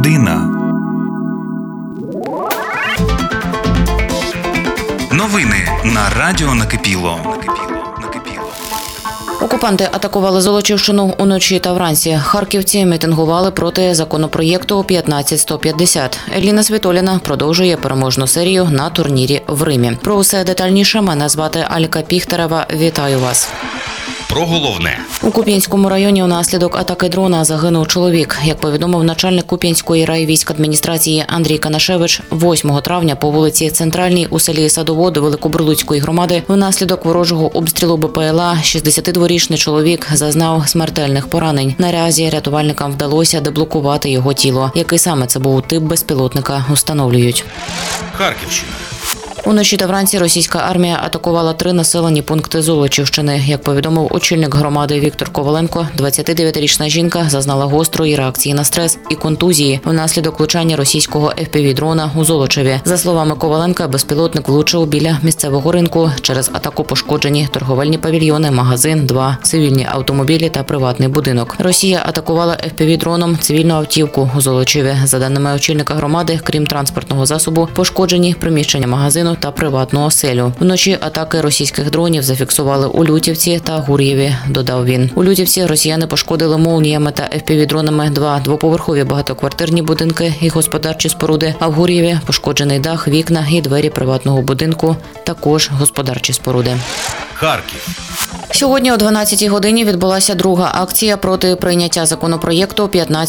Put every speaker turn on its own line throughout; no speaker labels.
Людина. Новини на Радіо Накипіло.
Окупанти атакували Золочівщину уночі та вранці. Харківці мітингували проти законопроєкту 15150. Еліна Світоліна продовжує переможну серію на турнірі в Римі. Про усе детальніше мене звати Алька Піхтерева. Вітаю вас.
Про головне.
У Куп'янському районі внаслідок атаки дрона загинув чоловік. Як повідомив начальник Куп'янської райвійськадміністрації Андрій Канашевич, 8 травня по вулиці Центральній у селі Садовод Великобурлуцької громади внаслідок ворожого обстрілу БПЛА 62-річний чоловік зазнав смертельних поранень. Наразі рятувальникам вдалося деблокувати його тіло. Який саме це був тип безпілотника, встановлюють.
Харківщина.
Уночі та вранці російська армія атакувала 3 населені пункти Золочівщини. Як повідомив очільник громади Віктор Коваленко, 29-річна жінка зазнала гострої реакції на стрес і контузії внаслідок влучання російського FPV-дрона у Золочеві. За словами Коваленка, безпілотник влучив біля місцевого ринку. Через атаку пошкоджені торговельні павільйони, магазин, 2 цивільні автомобілі та приватний будинок. Росія атакувала FPV-дроном цивільну автівку у Золочеві. За даними очільника громади, крім транспортного засобу, пошкоджені приміщення магазину та приватну оселю. Вночі атаки російських дронів зафіксували у Лютівці та Гур'єві, додав він. У Лютівці росіяни пошкодили молніями та FPV-дронами 2 двоповерхові багатоквартирні будинки і господарчі споруди, а в Гур'єві пошкоджений дах, вікна і двері приватного будинку, також господарчі споруди.
Харків.
Сьогодні о 12-й годині відбулася друга акція проти прийняття законопроєкту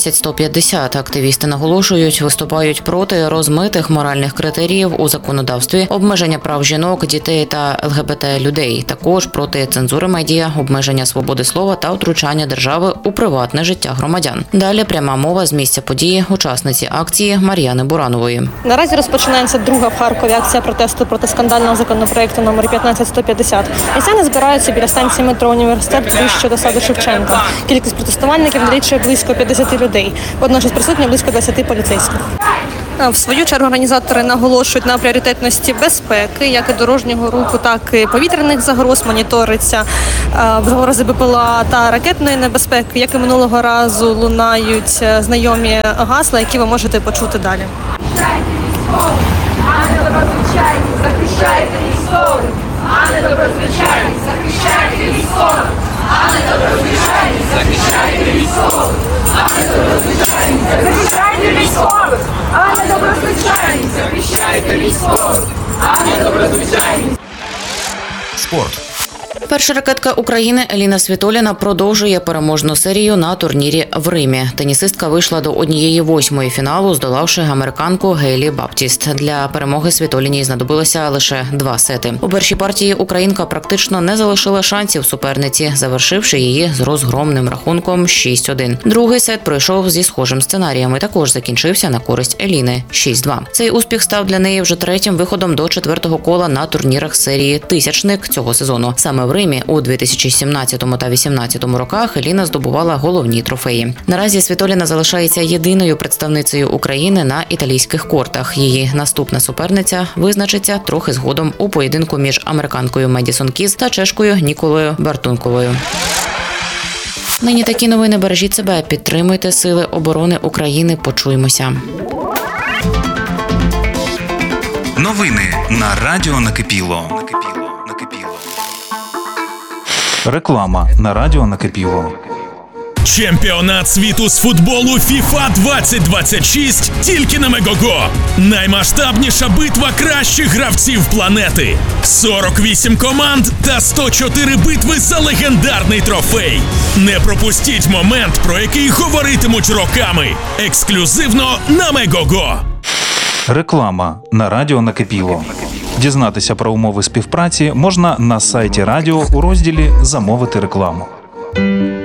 15150. Активісти наголошують, виступають проти розмитих моральних критеріїв у законодавстві, обмеження прав жінок, дітей та ЛГБТ-людей. Також проти цензури медіа, обмеження свободи слова та втручання держави у приватне життя громадян. Далі пряма мова з місця події учасниці акції Мар'яни Буранової.
Наразі розпочинається друга в Харкові акція протесту проти скандального законопроєкту номер 15150. Містяни збираються біля станції метро «Університет» ближче до саду Шевченка. Кількість протестувальників налічує близько 50 людей. Водночас присутні близько 20 поліцейських. В свою чергу організатори наголошують на пріоритетності безпеки, як і дорожнього руху, так і повітряних загроз, моніториться загрози БПЛА та ракетної небезпеки. Як і минулого разу лунають знайомі гасла, які ви можете почути далі. Захищайте історію! А не доброзвичайні, захищайте військових! А не доброзвичайні, захищайте військових! А не доброзвичайні, захищайте військових! А не доброзвичайні, захищайте військових! А не доброзвичайні!
Спорт.
Перша ракетка України Еліна Світоліна продовжує переможну серію на турнірі в Римі. Тенісистка вийшла до 1/8 фіналу, здолавши американку Гейлі Баптіст. Для перемоги Світоліній знадобилося лише 2 сети. У першій партії українка практично не залишила шансів суперниці, завершивши її з розгромним рахунком 6-1. Другий сет пройшов зі схожим сценарієм і також закінчився на користь Еліни – 6-2. Цей успіх став для неї вже 3-м виходом до 4-го кола на турнірах серії «Тисячник» цього сезону. Саме в Римі у 2017 та 2018 роках Еліна здобувала головні трофеї. Наразі Світоліна залишається єдиною представницею України на італійських кортах. Її наступна суперниця визначиться трохи згодом у поєдинку між американкою Медісон Кіз та чешкою Ніколою Бартунковою. Нині такі новини. Бережіть себе, підтримуйте Сили оборони України. Почуємося.
Новини на Радіо Накипіло.
Реклама на Радіо Накипіло.
Чемпіонат світу з футболу FIFA 2026 тільки на Мегого. Наймасштабніша битва кращих гравців планети. 48 команд та 104 битви за легендарний трофей. Не пропустіть момент, про який говоритимуть роками. Ексклюзивно на Мегого.
Реклама на Радіо Накипіло. Дізнатися про умови співпраці можна на сайті радіо у розділі «Замовити рекламу».